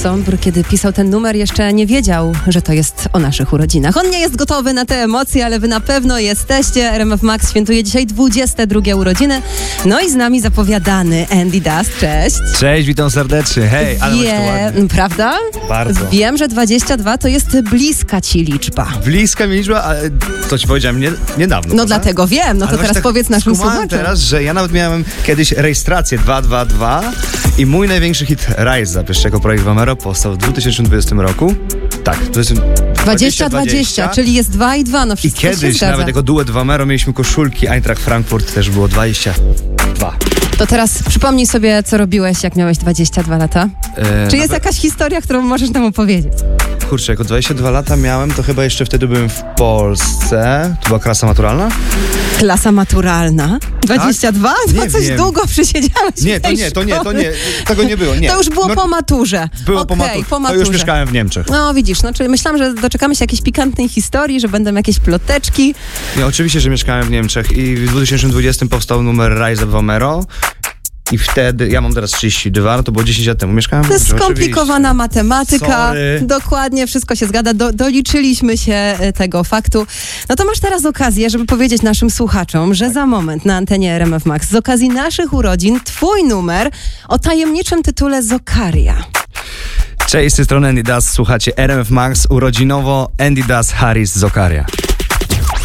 Sombr, kiedy pisał ten numer, jeszcze nie wiedział, że to jest o naszych urodzinach. On nie jest gotowy na te emocje, ale wy na pewno jesteście. RMF Max świętuje dzisiaj 22 urodziny. No i z nami zapowiadany Andy Dust. Cześć. Cześć, witam serdecznie. Hej, ale masz to ładnie. Prawda? Bardzo. Wiem, że 22 to jest bliska ci liczba. Bliska mi liczba, ale to ci powiedziałem niedawno. No prawda? dlatego wiem, no to Ale teraz tak powiedz naszym skumałem słuchaczom. teraz, że ja nawet miałem kiedyś rejestrację 222 i mój największy hit Rise Up, jeszcze jako projekt Vomero, powstał w 2020 roku. Tak, 20, czyli jest 2 i 2, no I wszystko się kiedyś zgadza. nawet jako duet Vomero mieliśmy koszulki Eintracht Frankfurt, też było 22. To teraz przypomnij sobie, co robiłeś, jak miałeś 22 lata. Czy jest jakaś historia, którą możesz nam opowiedzieć? Kurczę, jako 22 lata miałem, to chyba jeszcze wtedy byłem w Polsce. To była klasa maturalna? Klasa maturalna? 22? No Nie coś wiem. długo przysiedziałeś w Nie, tej to nie, szkole. tego nie było, nie. To już było po maturze. Było po Okej, maturze. To już mieszkałem w Niemczech. No widzisz, no czyli myślałam, że doczekamy się jakiejś pikantnej historii, że będą jakieś ploteczki. Nie, oczywiście, że mieszkałem w Niemczech i w 2020 powstał numer Rise Up Vomero. I wtedy, ja mam teraz 32, no to było 10 lat temu, mieszkałem w To jest Niemczech, skomplikowana oczywiście. matematyka. Sorry. Dokładnie, wszystko się zgadza. Doliczyliśmy się tego faktu. No to masz teraz okazję, żeby powiedzieć naszym słuchaczom, że za moment na antenie RMF Max z okazji naszych urodzin twój numer o tajemniczym tytule Zokaria. Cześć, z tej strony Andy Dust, słuchacie RMF Max, urodzinowo Andy Dust, Harris, Zokaria.